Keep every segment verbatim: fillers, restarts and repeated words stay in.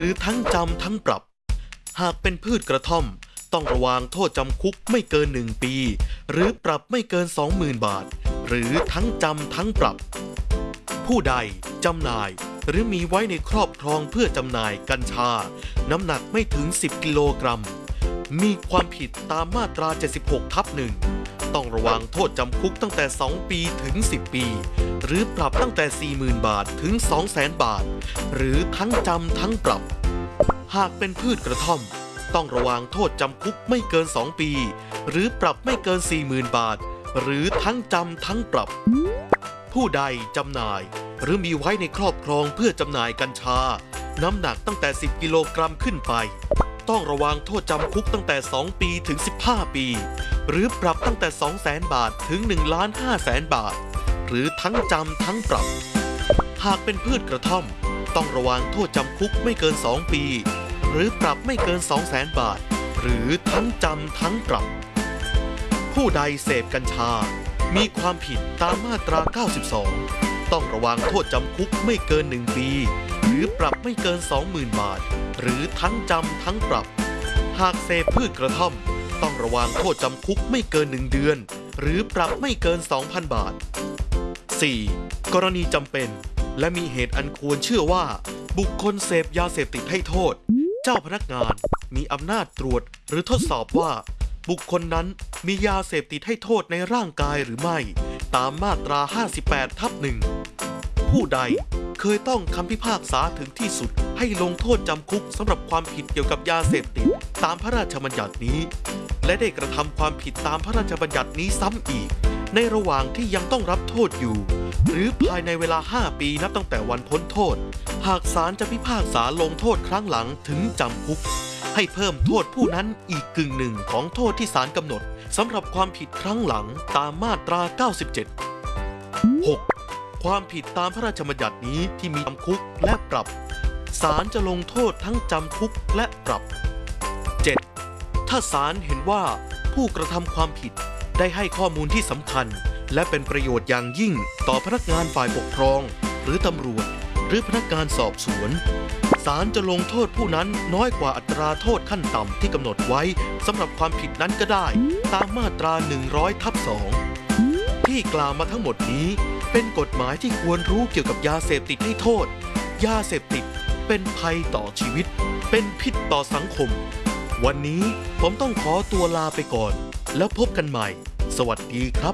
หรือทั้งจำทั้งปรับหากเป็นพืชกระท่อมต้องระวางโทษจำคุกไม่เกินหนึ่งปีหรือปรับไม่เกิน สองหมื่น บาทหรือทั้งจำทั้งปรับผู้ใดจำหน่ายหรือมีไว้ในครอบครองเพื่อจำหน่ายกัญชาน้ำหนักไม่ถึงสิบกิโลกรัมมีความผิดตามมาตรา เจ็ดสิบหก ทับ หนึ่ง ต้องระวางโทษจำคุกตั้งแต่สองปีถึงสิบปีหรือปรับตั้งแต่ สี่หมื่น บาทถึง สองแสน บาทหรือทั้งจำทั้งปรับหากเป็นพืชกระท่อมต้องระวางโทษจำคุกไม่เกินสองปีหรือปรับไม่เกิน สี่หมื่น บาทหรือทั้งจำทั้งปรับผู้ใดจำหน่ายหรือมีไว้ในครอบครองเพื่อจำหน่ายกัญชาน้ำหนักตั้งแต่สิบกิโลกรัมขึ้นไปต้องระวางโทษจำคุกตั้งแต่สองปีถึงสิบห้าปีหรือปรับตั้งแต่ สองแสน บาทถึง หนึ่งล้านห้าแสน บาทหรือทั้งจำทั้งปรับหากเป็นพืชกระท่อมต้องระวางโทษจำคุกไม่เกินสองปีหรือปรับไม่เกิน สองแสน บาทหรือทั้งจำทั้งปรับผู้ใดเสพกัญชามีความผิดตามมาตรา เก้าสิบสอง ต้องระวางโทษจำคุกไม่เกินหนึ่งปีหรือปรับไม่เกิน สองหมื่น บาทหรือทั้งจำทั้งปรับหากเสพพืชกระท่อมต้องระวางโทษจำคุกไม่เกินหนึ่งเดือนหรือปรับไม่เกิน สองพัน บาท สี่. กรณีจำเป็นและมีเหตุอันควรเชื่อว่าบุคคลเสพยาเสพติดให้โทษเจ้าพนักงานมีอำนาจตรวจหรือทดสอบว่าบุคคลนั้นมียาเสพติดให้โทษในร่างกายหรือไม่ตามมาตรา ห้าสิบแปด ทับ หนึ่ง ผู้ใดเคยต้องคำพิพากษาถึงที่สุดให้ลงโทษจำคุกสำหรับความผิดเกี่ยวกับยาเสพติดตามพระราชบัญญัตินี้และได้กระทำความผิดตามพระราชบัญญัตินี้ซ้ำอีกในระหว่างที่ยังต้องรับโทษอยู่หรือภายในเวลาห้าปีนับตั้งแต่วันพ้นโทษหากศาลจะพิพากษาลงโทษครั้งหลังถึงจำคุกให้เพิ่มโทษผู้นั้นอีกกึ่งหนึ่งของโทษที่ศาลกำหนดสำหรับความผิดครั้งหลังตามมาตรา เก้าสิบเจ็ด หก. ความผิดตามพระราชบัญญัตินี้ที่มีจำคุกและปรับศาลจะลงโทษทั้งจำคุกและปรับ เจ็ด. ถ้าศาลเห็นว่าผู้กระทำความผิดได้ให้ข้อมูลที่สำคัญและเป็นประโยชน์อย่างยิ่งต่อพนักงานฝ่ายปกครองหรือตำรวจหรือพนักงานสอบสวนศาลจะลงโทษผู้นั้นน้อยกว่าอัตราโทษขั้นต่ำที่กำหนดไว้สำหรับความผิดนั้นก็ได้ตามมาตรา หนึ่งร้อย ทับ สอง ที่กล่าวมาทั้งหมดนี้เป็นกฎหมายที่ควรรู้เกี่ยวกับยาเสพติดให้โทษยาเสพติดเป็นภัยต่อชีวิตเป็นพิษต่อสังคมวันนี้ผมต้องขอตัวลาไปก่อนแล้วพบกันใหม่สวัสดีครับ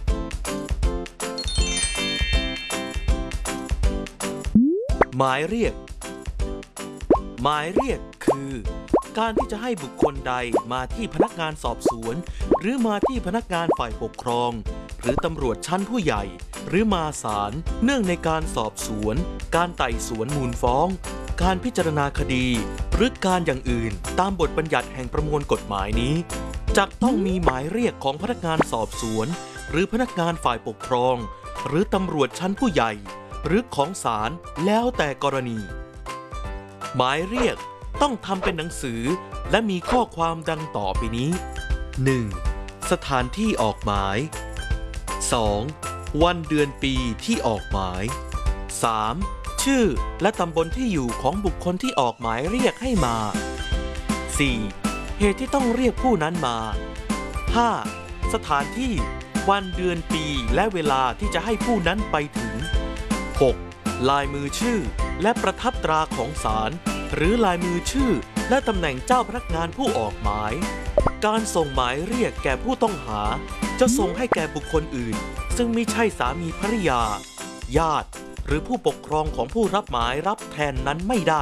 หมายเรียกหมายเรียกคือการที่จะให้บุคคลใดมาที่พนักงานสอบสวนหรือมาที่พนักงานฝ่ายปกครองหรือตำรวจชั้นผู้ใหญ่หรือมาศาลเนื่องในการสอบสวนการไต่สวนมูลฟ้องการพิจารณาคดีหรือการอย่างอื่นตามบทบัญญัติแห่งประมวลกฎหมายนี้จะต้องมีหมายเรียกของพนักงานสอบสวนหรือพนักงานฝ่ายปกครองหรือตำรวจชั้นผู้ใหญ่หรือของศาลแล้วแต่กรณีหมายเรียกต้องทำเป็นหนังสือและมีข้อความดังต่อไปนี้ หนึ่ง. สถานที่ออกหมาย สอง. วันเดือนปีที่ออกหมาย สาม. ชื่อและตำบลที่อยู่ของบุคคลที่ออกหมายเรียกให้มา สี่. เหตุที่ต้องเรียกผู้นั้นมา ห้า. สถานที่วันเดือนปีและเวลาที่จะให้ผู้นั้นไปถึง หก. ลายมือชื่อและประทับตราของศาลหรือลายมือชื่อและตำแหน่งเจ้าพนักงานผู้ออกหมายการส่งหมายเรียกแก่ผู้ต้องหาจะส่งให้แก่บุคคลอื่นซึ่งมิใช่สามีภริยาญาติหรือผู้ปกครองของผู้รับหมายรับแทนนั้นไม่ได้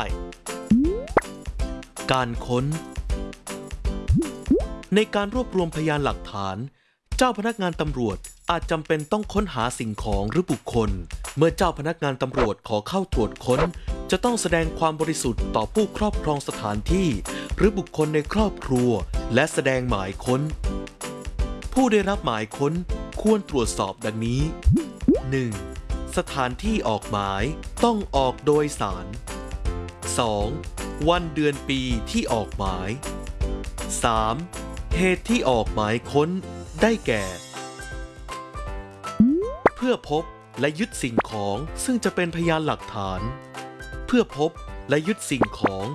การค้นในการรวบรวมพยานหลักฐานเจ้าพนักงานตำรวจอาจจำเป็นต้องค้นหาสิ่งของหรือบุคคลเมื่อเจ้าพนักงานตำรวจขอเข้าตรวจค้นจะต้องแสดงความบริสุทธิ์ต่อผู้ครอบครองสถานที่หรือบุคคลในครอบครัวและแสดงหมายค้นผู้ได้รับหมายค้นควรตรวจสอบดังนี้ หนึ่ง. สถานที่ออกหมายต้องออกโดยศาล สอง. วันเดือนปีที่ออกหมาย สาม. เหตุที่ออกหมายค้นได้แก่เพื่อพบและยึดสิ่งของซึ่งจะเป็นพยานหลักฐานเพื่อพบและยึดสิ่งของ